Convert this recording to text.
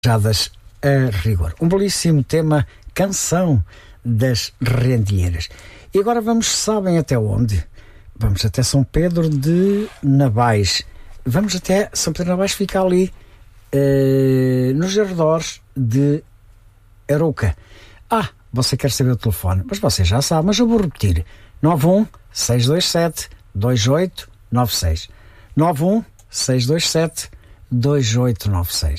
planejadas a rigor. Um belíssimo tema, Canção das Rendilheiras. E agora vamos, sabem até onde? Vamos até São Pedro de Nabais. Vamos até São Pedro de Nabais, fica ali nos arredores de Arouca. Você quer saber o telefone, mas você já sabe, mas eu vou repetir. 91-627-2896. 91-627-2896.